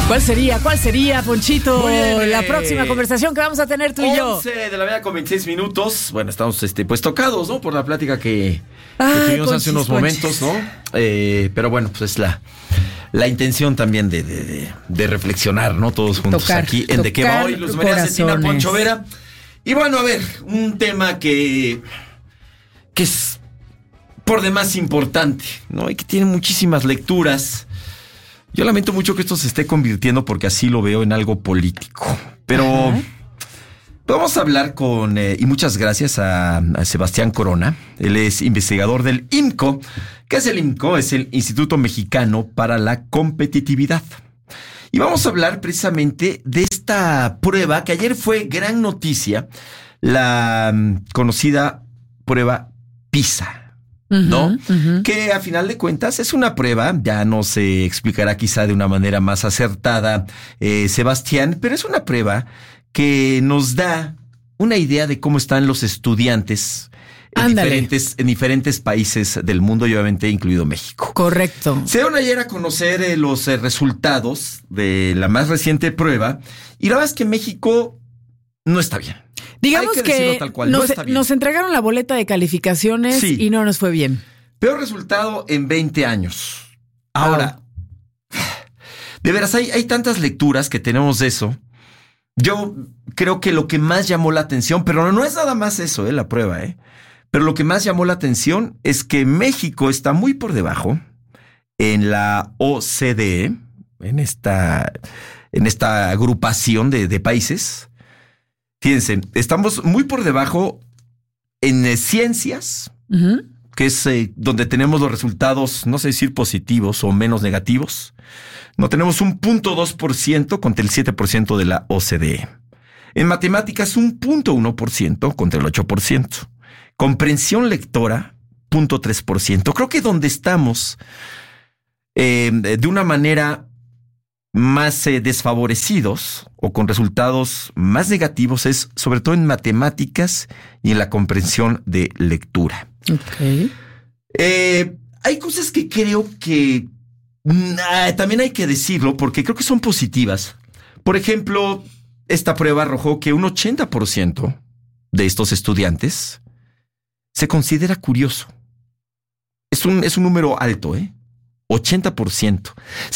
¿Cuál sería, Ponchito, la próxima conversación que vamos a tener tú y yo? 11 de la mañana con 26 minutos. Bueno, estamos pues tocados, ¿no? Por la plática que tuvimos hace unos momentos, ¿no? Pero bueno, pues es la intención también de reflexionar, ¿no? Todos juntos aquí en De Qué Va Hoy. Luz María Cetina, Poncho Vera. Y bueno, a ver, un tema que es por demás importante, ¿no? Y que tiene muchísimas lecturas. Yo lamento mucho que esto se esté convirtiendo, porque así lo veo, en algo político. Pero vamos a hablar y muchas gracias a Sebastián Corona. Él es investigador del IMCO. ¿Qué es el IMCO? Es el Instituto Mexicano para la Competitividad. Y vamos a hablar precisamente de esta prueba que ayer fue gran noticia, la conocida prueba PISA. ¿No? Que a final de cuentas es una prueba, ya no se explicará quizá de una manera más acertada, Sebastián, pero es una prueba que nos da una idea de cómo están los estudiantes en diferentes países del mundo y obviamente incluido México. Correcto. Se dieron ayer a conocer los resultados de la más reciente prueba y la verdad es que México no está bien. Digamos que tal cual, nos entregaron la boleta de calificaciones y no nos fue bien. Peor resultado en 20 años. Ahora, de veras, hay tantas lecturas que tenemos de eso. Yo creo que lo que más llamó la atención, pero no es nada más eso, la prueba, pero lo que más llamó la atención es que México está muy por debajo en la OCDE, en esta agrupación de países. Fíjense, estamos muy por debajo en ciencias, que es donde tenemos los resultados, no sé decir positivos o menos negativos. No tenemos un 0.2% contra el 7% de la OCDE. En matemáticas, un 0.1% contra el 8%. Comprensión lectora, 0.3%. Creo que donde estamos de una manera más desfavorecidos o con resultados más negativos es sobre todo en matemáticas y en la comprensión de lectura. Okay. Hay cosas que creo que también hay que decirlo porque creo que son positivas. Por ejemplo, esta prueba arrojó que un 80% de estos estudiantes se considera curioso. Es un número alto, 80%.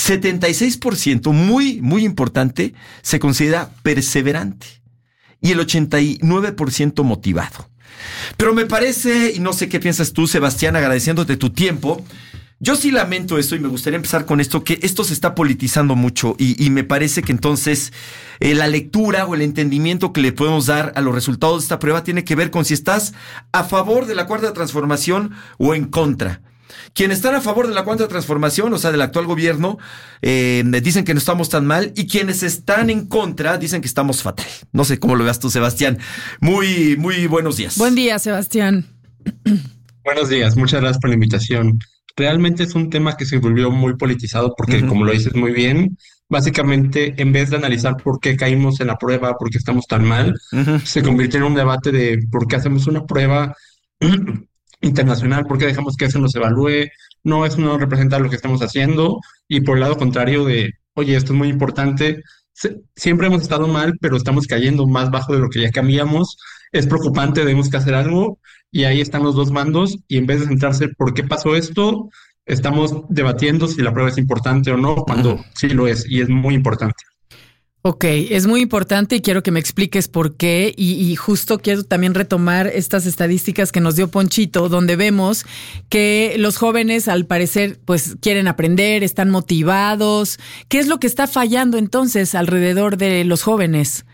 76%, muy, muy importante, se considera perseverante. Y el 89% motivado. Pero me parece, y no sé qué piensas tú, Sebastián, agradeciéndote tu tiempo, yo sí lamento esto y me gustaría empezar con esto, que esto se está politizando mucho y me parece que entonces la lectura o el entendimiento que le podemos dar a los resultados de esta prueba tiene que ver con si estás a favor de la Cuarta Transformación o en contra. Quienes están a favor de la Cuarta Transformación, o sea, del actual gobierno, dicen que no estamos tan mal, y quienes están en contra dicen que estamos fatal. No sé cómo lo veas tú, Sebastián. Muy, muy buenos días. Buen día, Sebastián. Buenos días, muchas gracias por la invitación. Realmente es un tema que se volvió muy politizado porque, como lo dices muy bien, básicamente, en vez de analizar por qué caímos en la prueba, por qué estamos tan mal, se convirtió en un debate de por qué hacemos una prueba internacional, por qué dejamos que eso nos evalúe, eso no representa lo que estamos haciendo, y por el lado contrario de, oye, esto es muy importante, siempre hemos estado mal, pero estamos cayendo más bajo de lo que ya cambiamos, es preocupante, tenemos que hacer algo, y ahí están los dos bandos, y en vez de centrarse por qué pasó esto, estamos debatiendo si la prueba es importante o no, cuando sí lo es, y es muy importante. Ok, es muy importante y quiero que me expliques por qué y justo quiero también retomar estas estadísticas que nos dio Ponchito, donde vemos que los jóvenes al parecer pues quieren aprender, están motivados. ¿Qué es lo que está fallando entonces alrededor de los jóvenes?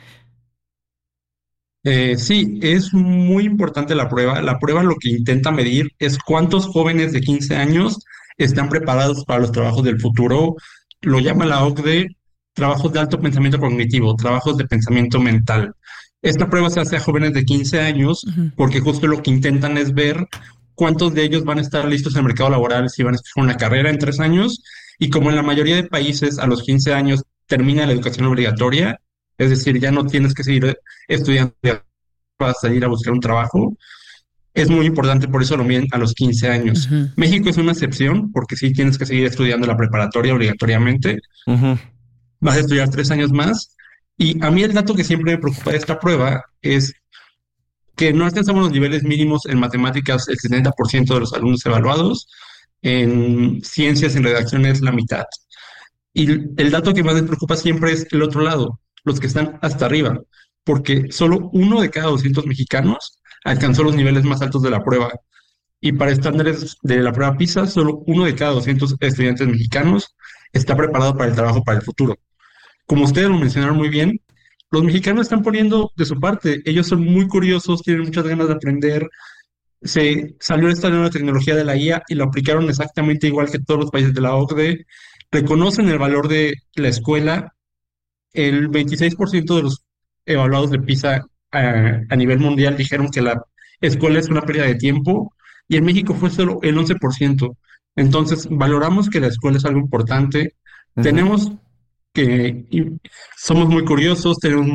Sí, es muy importante la prueba. La prueba lo que intenta medir es cuántos jóvenes de 15 años están preparados para los trabajos del futuro. Lo llama la OCDE trabajos de alto pensamiento cognitivo, trabajos de pensamiento mental. Esta prueba se hace a jóvenes de 15 años porque justo lo que intentan es ver cuántos de ellos van a estar listos en el mercado laboral, si van a escoger una carrera en 3 años, y como en la mayoría de países a los 15 años termina la educación obligatoria, es decir, ya no tienes que seguir estudiando para salir a buscar un trabajo, es muy importante, por eso lo miden a los 15 años. México es una excepción porque sí tienes que seguir estudiando la preparatoria obligatoriamente, vas a estudiar 3 años más. Y a mí el dato que siempre me preocupa de esta prueba es que no alcanzamos los niveles mínimos en matemáticas el 70% de los alumnos evaluados, en ciencias, en redacción es la mitad. Y el dato que más me preocupa siempre es el otro lado, los que están hasta arriba, porque solo 1 de cada 200 mexicanos alcanzó los niveles más altos de la prueba. Y para estándares de la prueba PISA, solo 1 de cada 200 estudiantes mexicanos está preparado para el trabajo para el futuro. Como ustedes lo mencionaron muy bien, los mexicanos están poniendo de su parte. Ellos son muy curiosos, tienen muchas ganas de aprender. Se salió esta nueva tecnología de la IA y lo aplicaron exactamente igual que todos los países de la OCDE. Reconocen el valor de la escuela. El 26% de los evaluados de PISA a nivel mundial dijeron que la escuela es una pérdida de tiempo y en México fue solo el 11%. Entonces, valoramos que la escuela es algo importante. Ujú. Tenemos somos muy curiosos,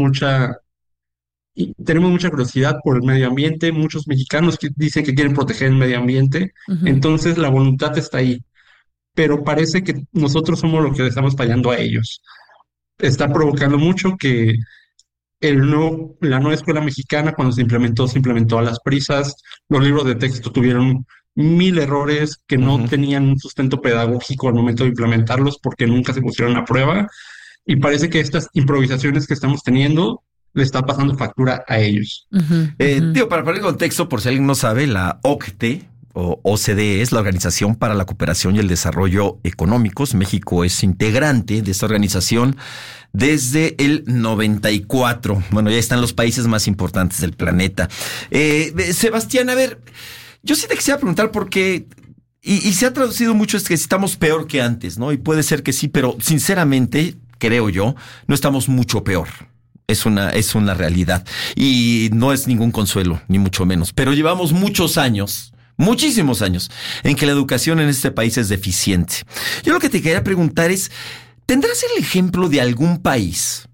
tenemos mucha curiosidad por el medio ambiente, muchos mexicanos que dicen que quieren proteger el medio ambiente, Ujú. entonces la voluntad está ahí, pero parece que nosotros somos los que le estamos fallando a ellos. Está provocando mucho que la nueva escuela mexicana, cuando se implementó a las prisas, los libros de texto tuvieron 1000 errores que no Ujú. tenían un sustento pedagógico al momento de implementarlos porque nunca se pusieron a prueba. Y parece que estas improvisaciones que estamos teniendo le está pasando factura a ellos. Ujú, ujú. Para poner contexto, por si alguien no sabe, la OCDE o OCDE es la Organización para la Cooperación y el Desarrollo Económicos. México es integrante de esta organización desde el 94. Bueno, ya están los países más importantes del planeta. Sebastián, a ver, yo sí te quisiera preguntar por qué, y se ha traducido mucho, es que estamos peor que antes, ¿no? Y puede ser que sí, pero sinceramente, creo yo, no estamos mucho peor. Es una realidad. Y no es ningún consuelo, ni mucho menos. Pero llevamos muchos años, muchísimos años, en que la educación en este país es deficiente. Yo lo que te quería preguntar es, ¿tendrás el ejemplo de algún país